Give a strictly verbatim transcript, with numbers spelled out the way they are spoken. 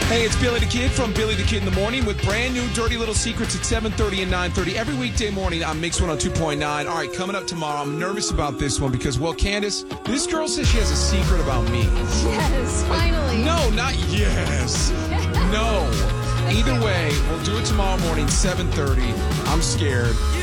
Hey, it's Billy the Kid from Billy the Kid in the Morning with brand new Dirty Little Secrets at seven thirty and nine thirty every weekday morning on Mix one oh two point nine. All right, coming up tomorrow, I'm nervous about this one because, well, Candace, this girl says she has a secret about me. Yes, finally. No, not yes. No. Either way, we'll do it tomorrow morning, seven thirty. I'm scared.